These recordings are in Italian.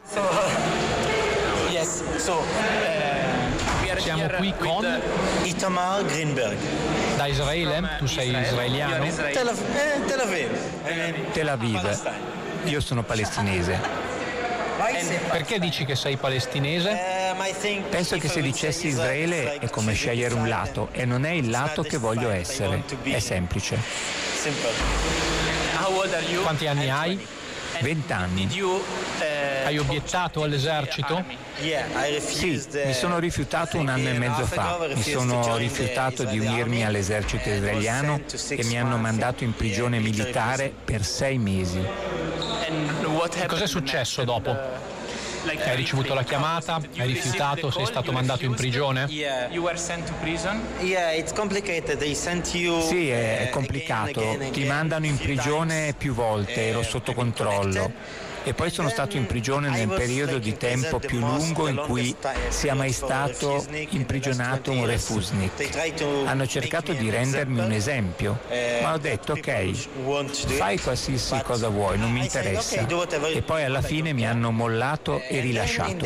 Siamo qui con Itamar Greenberg. da Israele, tu sei israeliano? Tel Aviv. Io sono palestinese. Perché dici che sei palestinese? Penso che se dicessi Israele è come scegliere un lato e non è il lato che voglio essere. È semplice. Quanti anni hai? 20 anni. Hai obiettato all'esercito? Sì, mi sono rifiutato un anno e mezzo fa. Mi sono rifiutato di unirmi all'esercito israeliano e mi hanno mandato in prigione militare per 6 mesi. E cos'è successo dopo? Hai ricevuto la chiamata? Hai rifiutato? Sei stato mandato in prigione? Sì, è complicato. Ti mandano in prigione più volte, ero sotto controllo. E poi sono stato in prigione nel periodo di tempo più lungo in cui sia mai stato imprigionato un refusnik. Hanno cercato di rendermi un esempio, ma ho detto ok, fai qualsiasi cosa vuoi, non mi interessa. E poi alla fine mi hanno mollato e rilasciato.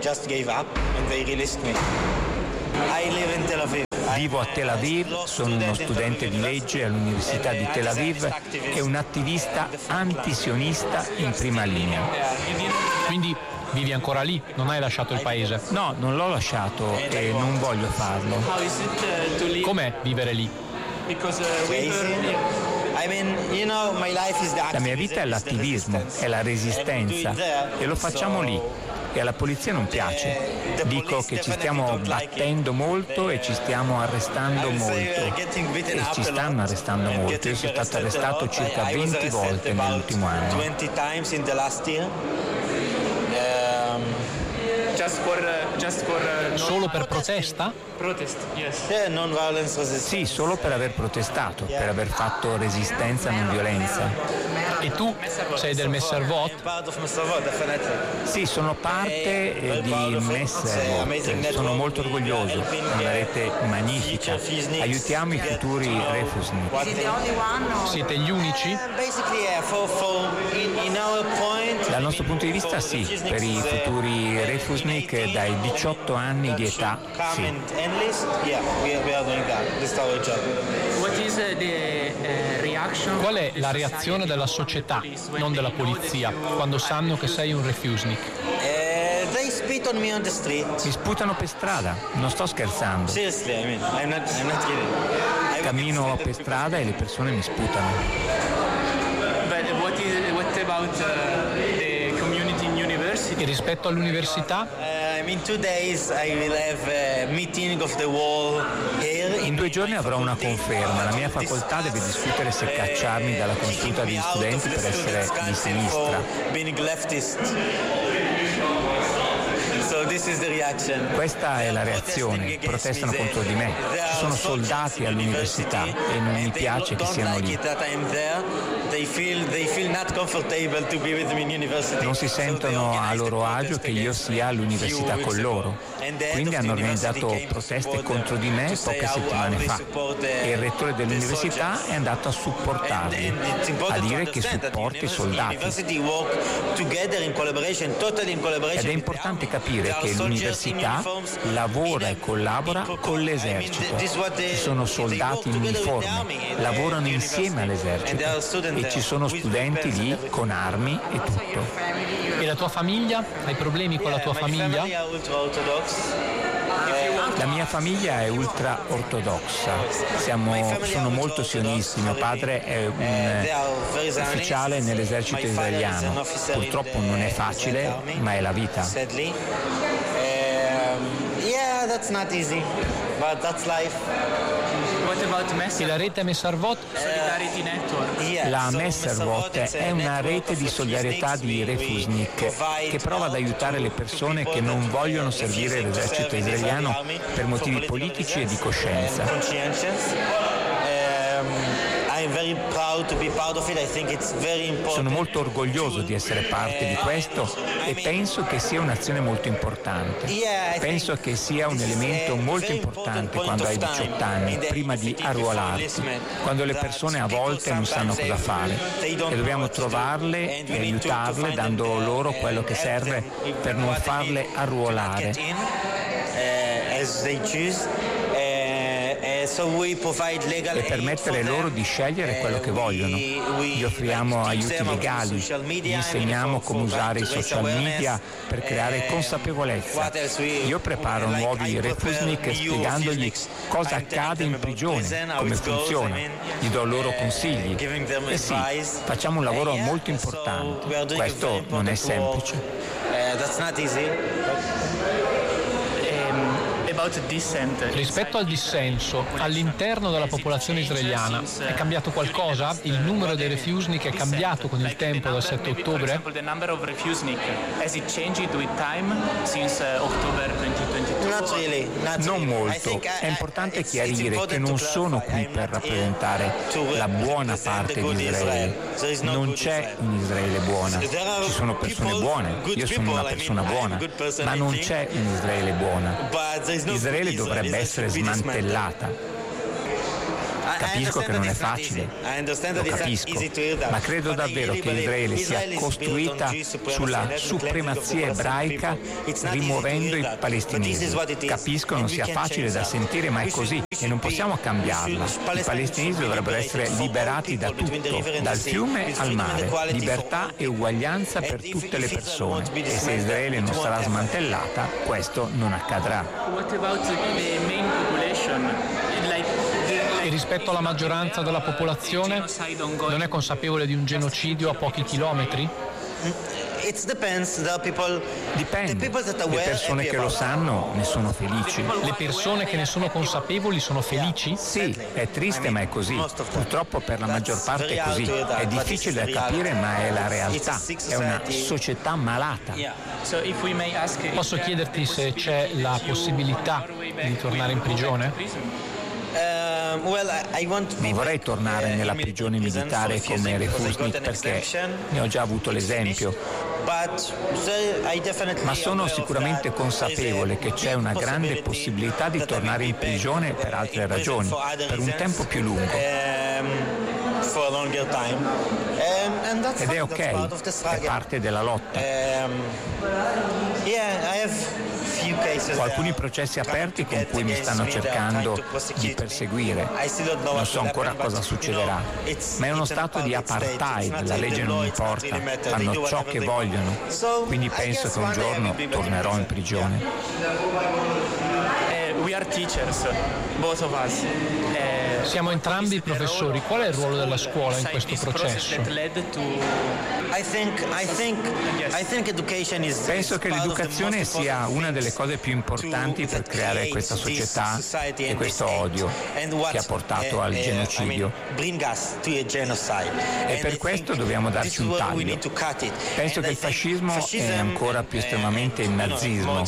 Vivo a Tel Aviv, sono uno studente di legge all'Università di Tel Aviv e un attivista antisionista in prima linea. Quindi vivi ancora lì? Non hai lasciato il paese? No, non l'ho lasciato e non voglio farlo. Com'è vivere lì? La mia vita è l'attivismo, è la resistenza e lo facciamo lì. E alla polizia non piace. Dico che ci stiamo battendo molto e ci stiamo arrestando molto. E ci stanno arrestando molto. Io sono stato arrestato circa 20 volte nell'ultimo anno. Solo per protesta? Sì, solo per aver protestato, per aver fatto resistenza non violenza. E tu sei del Messervot? Sì, sono parte di Messervot, sono molto orgoglioso, è una rete magnifica, aiutiamo i futuri refusnik. Siete gli unici? Dal nostro punto di vista sì, per i futuri refusnik dai 18 anni di età sì. Qual è la reazione della società, non della polizia, quando sanno che sei un refusnik? Mi sputano per strada, non sto scherzando. Cammino per strada e le persone mi sputano. E rispetto all'università? In 2 giorni avrò una conferma. La mia facoltà deve discutere se cacciarmi dalla consulta degli studenti per essere di sinistra. Questa è la reazione, protestano contro di me. Ci sono soldati all'università e non mi piace che siano lì. Non si sentono a loro agio che io sia all'università con loro. Quindi hanno organizzato proteste contro di me poche settimane fa e il rettore dell'università è andato a supportarli, a dire che supporta i soldati. Ed è importante capire che l'università lavora e collabora con l'esercito. Ci sono soldati in uniforme, lavorano insieme all'esercito e ci sono studenti lì con armi e tutto. E la tua famiglia? Hai problemi con la tua famiglia? La mia famiglia è ultra ortodossa, sono molto sionisti, mio padre è un ufficiale nell'esercito israeliano, purtroppo non è facile, ma è la vita. E la rete Messervot? La Messervot è una rete di solidarietà di refusnik che prova ad aiutare le persone che non vogliono servire l'esercito israeliano per motivi politici e di coscienza. Sono molto orgoglioso di essere parte di questo e penso che sia un'azione molto importante. Penso che sia un elemento molto importante quando hai 18 anni, prima di arruolarti, quando le persone a volte non sanno cosa fare e dobbiamo trovarle e aiutarle dando loro quello che serve per non farle arruolare. E permettere loro di scegliere quello che vogliono. Gli offriamo aiuti legali, gli insegniamo come usare i social media per creare consapevolezza. Io preparo nuovi refusnik spiegandogli cosa accade in prigione, come funziona, gli do loro consigli. E sì, facciamo un lavoro molto importante. Questo non è semplice. Rispetto al dissenso, all'interno della popolazione israeliana è cambiato qualcosa? Il numero dei refusnik è cambiato con il tempo dal 7 ottobre? Non molto. È importante chiarire che non sono qui per rappresentare la buona parte di Israele. Non c'è un Israele buona. Ci sono persone buone. Io sono una persona buona, ma non c'è un Israele buona. Israele dovrebbe essere smantellata. Capisco che non è facile, lo capisco, ma credo davvero che Israele sia costruita sulla supremazia ebraica rimuovendo i palestinesi. Capisco non sia facile da sentire, ma è così e non possiamo cambiarla. I palestinesi dovrebbero essere liberati da tutto, dal fiume al mare, libertà e uguaglianza per tutte le persone. E se Israele non sarà smantellata, questo non accadrà. E rispetto alla maggioranza della popolazione, non è consapevole di un genocidio a pochi chilometri? Dipende. Le persone che lo sanno ne sono felici. Le persone che ne sono consapevoli sono felici? Sì, è triste ma è così. Purtroppo per la maggior parte è così. È difficile da capire ma è la realtà. È una società malata. Posso chiederti se c'è la possibilità di tornare in prigione? Non vorrei tornare nella prigione militare come refusnik perché ne ho già avuto l'esempio, ma sono sicuramente consapevole che c'è una grande possibilità di tornare in prigione per altre ragioni, per un tempo più lungo. Ed è ok, è parte della lotta. Ho alcuni processi aperti con cui mi stanno cercando di perseguire. Non so ancora cosa succederà, ma è uno stato di apartheid, la legge non importa, fanno ciò che vogliono, quindi penso che un giorno tornerò in prigione. Siamo entrambi professori. Qual è il ruolo della scuola in questo processo? Penso che l'educazione sia una delle cose più importanti per creare questa società e questo odio che ha portato al genocidio. E per questo dobbiamo darci un taglio. Penso che il fascismo è ancora più estremamente il nazismo.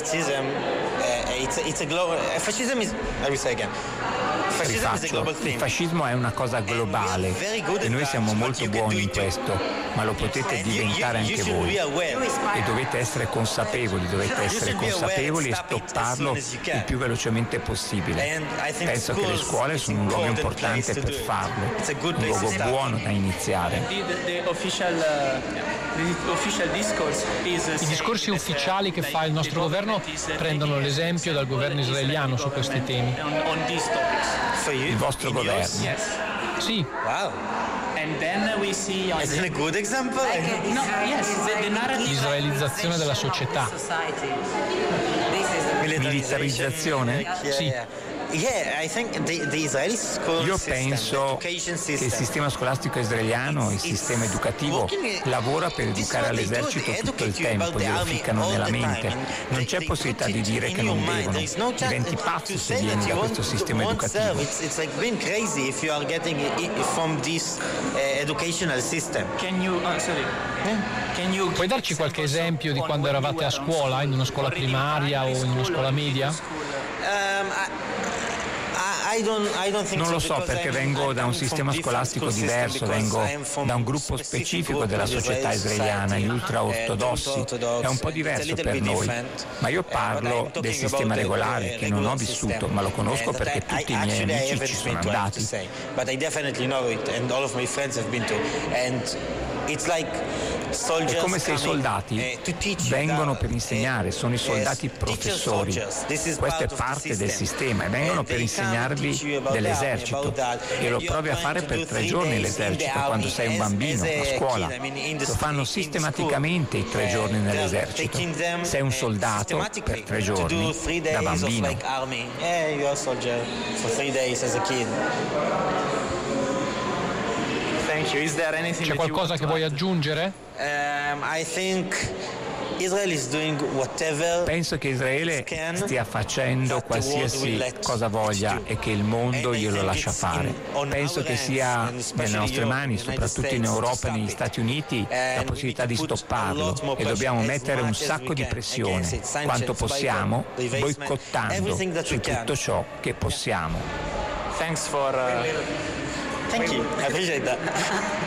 Il fascismo è una cosa globale e noi siamo molto buoni in questo, ma lo potete diventare anche voi e dovete essere consapevoli e stopparlo il più velocemente possibile. Penso che le scuole sono un luogo importante per farlo, un luogo buono da iniziare. I discorsi ufficiali che fa il nostro governo prendono l'esempio dal governo israeliano su questi temi. Il vostro governo? Sì. Wow. Is it a good example? L'israelizzazione della società. Militarizzazione? Sì. Io penso che il sistema scolastico israeliano, il sistema educativo, lavora per educare all'esercito tutto il tempo, glielo ficcano nella mente. Non c'è possibilità di dire che non devono. Diventi pazzo se vieni da questo sistema educativo. Puoi darci qualche esempio di quando eravate a scuola, in una scuola primaria o in una scuola media? Non lo so, perché vengo da un sistema scolastico diverso, vengo da un gruppo specifico della società israeliana, gli ultraortodossi. È un po' diverso per noi, ma io parlo del sistema regolare che non ho vissuto, ma lo conosco perché tutti i miei amici ci sono andati. È come se i soldati vengono per insegnare, sono i soldati professori. Questo è parte del sistema e vengono per insegnarvi dell'esercito e lo provi a fare per 3 giorni l'esercito quando sei un bambino a scuola. Lo fanno sistematicamente i 3 giorni nell'esercito. Sei un soldato per 3 giorni da bambino. C'è qualcosa che vuoi aggiungere? Penso che Israele stia facendo qualsiasi cosa voglia e che il mondo glielo lascia fare. Penso che sia nelle nostre mani, soprattutto in Europa e negli Stati Uniti, la possibilità di stopparlo e dobbiamo mettere un sacco di pressione, quanto possiamo, boicottando su tutto ciò che possiamo. Thank you. I appreciate that.